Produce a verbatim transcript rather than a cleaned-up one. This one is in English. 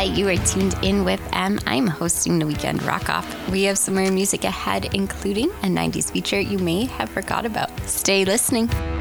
Hi, you are tuned in with M. I'm hosting the Weekend Rock Off. We have some more music ahead, including a nineties feature you may have forgot about. Stay listening.